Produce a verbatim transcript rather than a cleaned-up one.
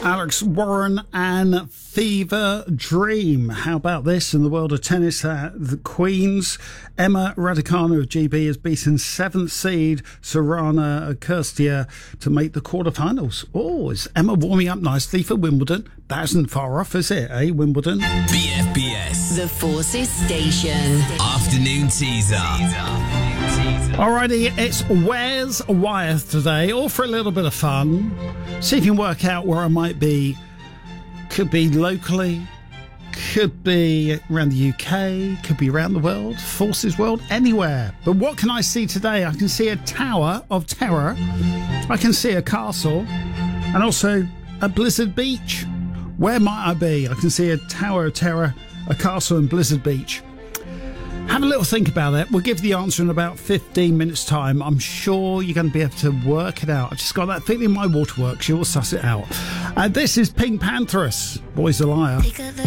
Alex Warren and Fever Dream. How about this in the world of tennis? Uh, the Queens, Emma Raducanu of G B has beaten seventh seed Sorana Cîrstea to make the quarterfinals. Oh, is Emma warming up nicely for Wimbledon? That isn't far off, is it, eh, Wimbledon? B F B S. The Forces Station. Afternoon teaser. Alrighty, it's Where's Wyeth today, all for a little bit of fun. See if you can work out where I might be. Could be locally, could be around the U K, could be around the world, Forces World, anywhere. But what can I see today? I can see a tower of terror, I can see a castle, and also a Blizzard Beach. Where might I be? I can see a tower of terror, a castle and Blizzard Beach. Have a little think about it. We'll give the answer in about fifteen minutes time. I'm sure you're going to be able to work it out. I just got that feeling my waterworks. You'll suss it out. And this is Pink Pantheress, Boys a Liar. Pick up the